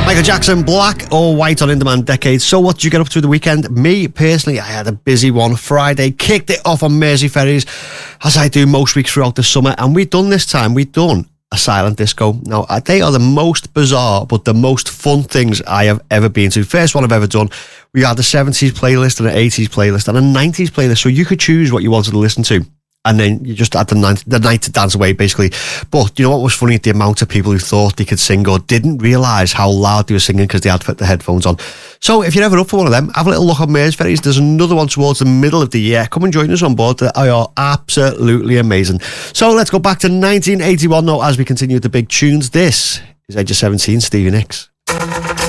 Michael Jackson, Black or White on In Demand Decades. So what did you get up to the weekend? Me, personally, I had a busy one. Friday, kicked it off on Merseyferries, as I do most weeks throughout the summer. And we've done a silent disco. Now, they are the most bizarre, but the most fun things I have ever been to. First one I've ever done. We had a 70s playlist and an 80s playlist and a 90s playlist. So you could choose what you wanted to listen to. And then you just had the night to dance away, basically. But you know what was funny? The amount of people who thought they could sing or didn't realise how loud they were singing because they had put the headphones on. So if you're ever up for one of them, have a little look on Merseyferries. There's another one towards the middle of the year. Come and join us on board. They are absolutely amazing. So let's go back to 1981 now as we continue with the big tunes. This is Age of 17, Stevie Nicks.